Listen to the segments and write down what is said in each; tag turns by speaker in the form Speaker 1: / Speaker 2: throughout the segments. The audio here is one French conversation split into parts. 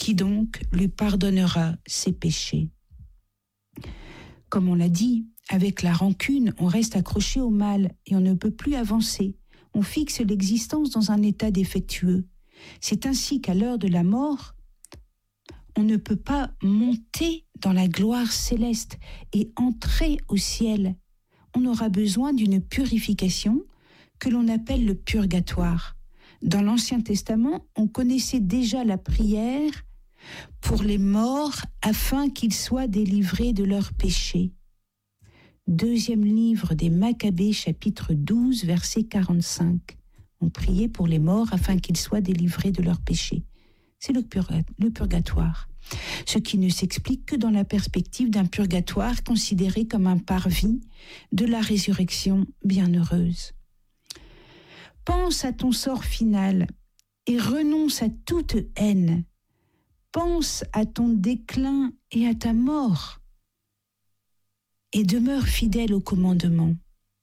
Speaker 1: Qui donc lui pardonnera ses péchés? Comme on l'a dit, avec la rancune, on reste accroché au mal et on ne peut plus avancer. On fixe l'existence dans un état défectueux. C'est ainsi qu'à l'heure de la mort, on ne peut pas monter dans la gloire céleste et entrer au ciel. On aura besoin d'une purification que l'on appelle le purgatoire. Dans l'Ancien Testament, on connaissait déjà la prière pour les morts afin qu'ils soient délivrés de leurs péchés. Deuxième livre des Maccabées, chapitre 12, verset 45. On priait pour les morts afin qu'ils soient délivrés de leurs péchés. C'est le purgatoire. Ce qui ne s'explique que dans la perspective d'un purgatoire considéré comme un parvis de la résurrection bienheureuse. Pense à ton sort final et renonce à toute haine. Pense à ton déclin et à ta mort et demeure fidèle aux commandements.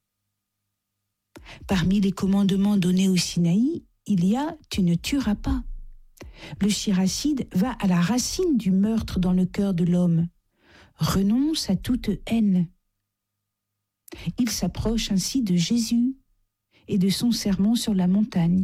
Speaker 1: Parmi les commandements donnés au Sinaï, il y a « tu ne tueras pas ». Le shiracide va à la racine du meurtre dans le cœur de l'homme. Renonce à toute haine. Il s'approche ainsi de Jésus et de son sermon sur la montagne.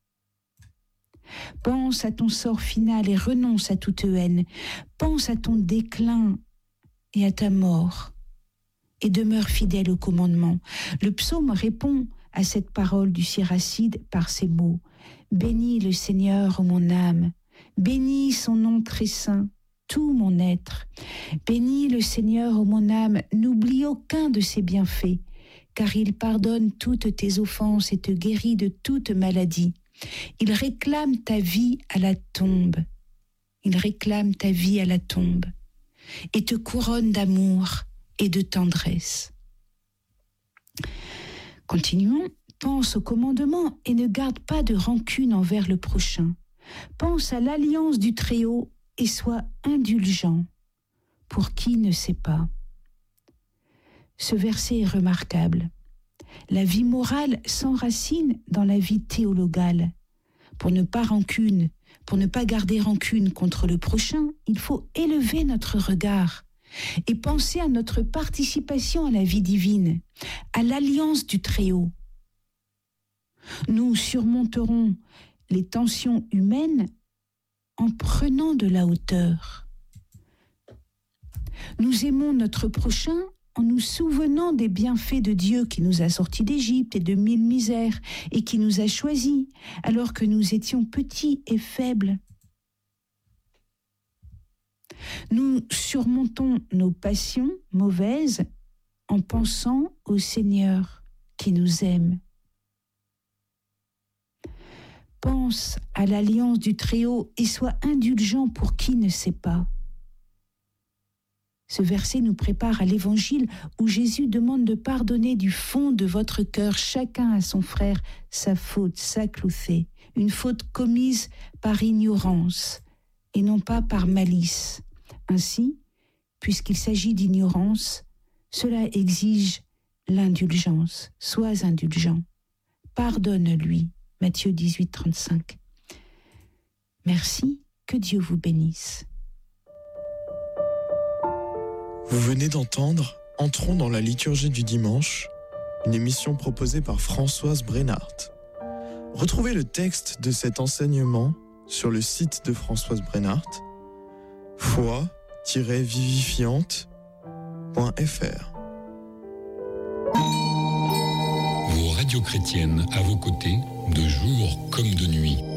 Speaker 1: Pense à ton sort final et renonce à toute haine. Pense à ton déclin et à ta mort et demeure fidèle au commandement. Le psaume répond à cette parole du shiracide par ces mots. Bénis le Seigneur, ô mon âme, bénis son nom très saint, tout mon être. Bénis le Seigneur, ô mon âme, n'oublie aucun de ses bienfaits, car il pardonne toutes tes offenses et te guérit de toute maladie. Il réclame ta vie à la tombe. Il réclame ta vie à la tombe et te couronne d'amour et de tendresse. Continuons. Pense au commandement et ne garde pas de rancune envers le prochain. Pense à l'alliance du Très-Haut et sois indulgent pour qui ne sait pas. Ce verset est remarquable. La vie morale s'enracine dans la vie théologale. Pour ne pas garder rancune contre le prochain, il faut élever notre regard et penser à notre participation à la vie divine, à l'alliance du Très-Haut. Nous surmonterons les tensions humaines en prenant de la hauteur. Nous aimons notre prochain en nous souvenant des bienfaits de Dieu qui nous a sortis d'Égypte et de 1000 misères et qui nous a choisis alors que nous étions petits et faibles. Nous surmontons nos passions mauvaises en pensant au Seigneur qui nous aime. Pense à l'alliance du Très-Haut et sois indulgent pour qui ne sait pas. Ce verset nous prépare à l'Évangile où Jésus demande de pardonner du fond de votre cœur chacun à son frère sa faute, sa clouthée, une faute commise par ignorance et non pas par malice. Ainsi, puisqu'il s'agit d'ignorance, cela exige l'indulgence. Sois indulgent. Pardonne-lui. Matthieu 18, 35. Merci, que Dieu vous bénisse.
Speaker 2: Vous venez d'entendre Entrons dans la liturgie du dimanche, une émission proposée par Françoise Brennart. Retrouvez le texte de cet enseignement sur le site de Françoise Brennart, foi-vivifiante.fr.
Speaker 3: Vos radios chrétiennes à vos côtés, de jour comme de nuit.